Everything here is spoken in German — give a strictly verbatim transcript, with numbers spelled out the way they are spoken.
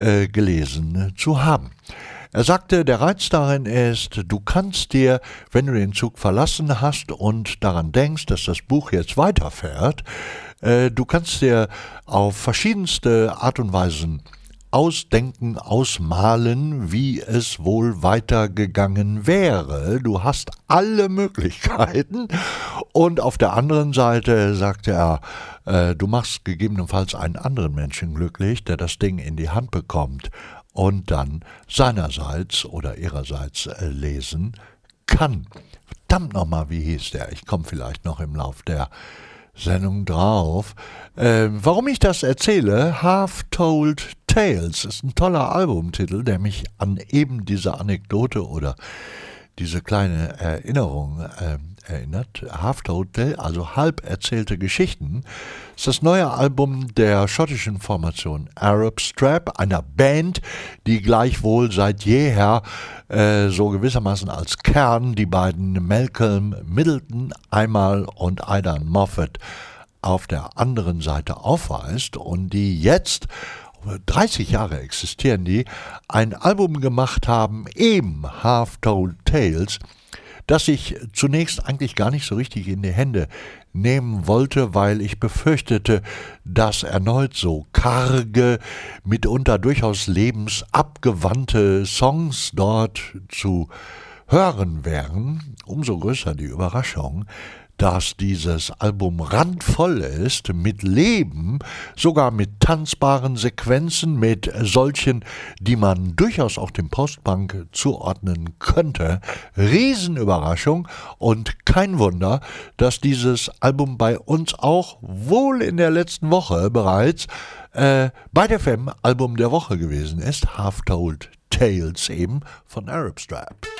äh, gelesen zu haben. Er sagte, der Reiz darin ist, du kannst dir, wenn du den Zug verlassen hast und daran denkst, dass das Buch jetzt weiterfährt, äh, du kannst dir auf verschiedenste Art und Weisen ausdenken, ausmalen, wie es wohl weitergegangen wäre. Du hast alle Möglichkeiten. Und auf der anderen Seite sagte er, äh, du machst gegebenenfalls einen anderen Menschen glücklich, der das Ding in die Hand bekommt und dann seinerseits oder ihrerseits äh, lesen kann. Verdammt nochmal, wie hieß der? Ich komme vielleicht noch im Lauf der Sendung drauf. Äh, warum ich das erzähle, Half-Told Tales ist ein toller Albumtitel, der mich an eben diese Anekdote oder diese kleine Erinnerung äh, erinnert. Half-Told Tales, also halb erzählte Geschichten, ist das neue Album der schottischen Formation Arab Strap, einer Band, die gleichwohl seit jeher äh, so gewissermaßen als Kern die beiden Malcolm Middleton einmal und Aidan Moffat auf der anderen Seite aufweist und die jetzt, dreißig Jahre existieren die, ein Album gemacht haben, eben Half-Told Tales, das ich zunächst eigentlich gar nicht so richtig in die Hände nehmen wollte, weil ich befürchtete, dass erneut so karge, mitunter durchaus lebensabgewandte Songs dort zu hören wären. Umso größer die Überraschung, dass dieses Album randvoll ist mit Leben, sogar mit tanzbaren Sequenzen, mit solchen, die man durchaus auch dem Postpunk zuordnen könnte. Riesenüberraschung und kein Wunder, dass dieses Album bei uns auch wohl in der letzten Woche bereits äh, bei der F E M Album der Woche gewesen ist. Half-Told Tales eben von Arab Strap.